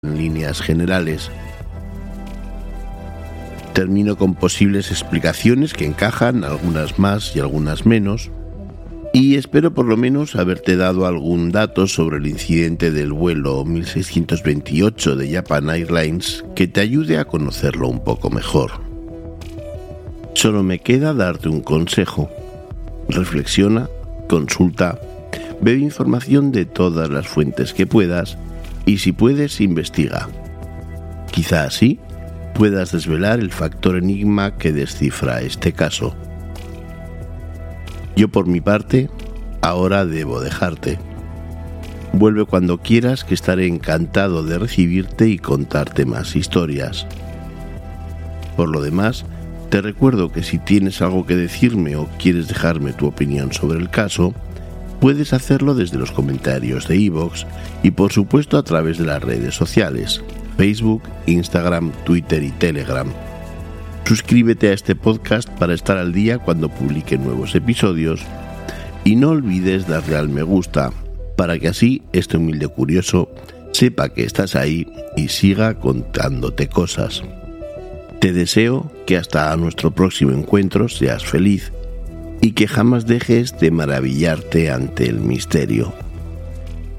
en líneas generales. Termino con posibles explicaciones que encajan, algunas más y algunas menos, y espero por lo menos haberte dado algún dato sobre el incidente del vuelo 1628 de Japan Airlines que te ayude a conocerlo un poco mejor. Solo me queda darte un consejo. Reflexiona, consulta, bebe información de todas las fuentes que puedas y si puedes, investiga. Quizá así puedas desvelar el factor enigma que descifra este caso. Yo por mi parte, ahora debo dejarte. Vuelve cuando quieras, que estaré encantado de recibirte y contarte más historias. Por lo demás, te recuerdo que si tienes algo que decirme o quieres dejarme tu opinión sobre el caso, puedes hacerlo desde los comentarios de iVoox y por supuesto a través de las redes sociales, Facebook, Instagram, Twitter y Telegram. Suscríbete a este podcast para estar al día cuando publique nuevos episodios y no olvides darle al me gusta para que así este humilde curioso sepa que estás ahí y siga contándote cosas. Te deseo que hasta nuestro próximo encuentro seas feliz y que jamás dejes de maravillarte ante el misterio.